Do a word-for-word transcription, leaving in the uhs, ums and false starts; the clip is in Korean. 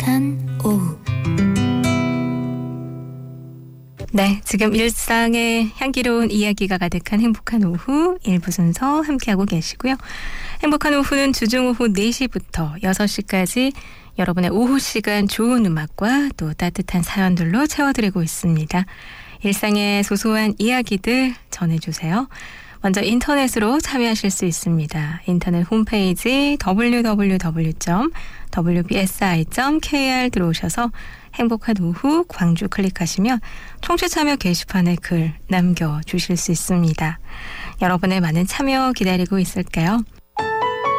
따뜻한 오후. 네, 지금 일상의 향기로운 이야기가 가득한 행복한 오후 일부 순서 함께하고 계시고요. 행복한 오후는 주중 오후 네 시부터 여섯 시까지 여러분의 오후 시간 좋은 음악과 또 따뜻한 사연들로 채워드리고 있습니다. 일상의 소소한 이야기들 전해주세요. 먼저 인터넷으로 참여하실 수 있습니다. 인터넷 홈페이지 더블유 더블유 더블유 점 더블유 비 에스 아이 점 케이 알 들어오셔서 행복한 오후 광주 클릭하시면 청취 참여 게시판에 글 남겨주실 수 있습니다. 여러분의 많은 참여 기다리고 있을게요.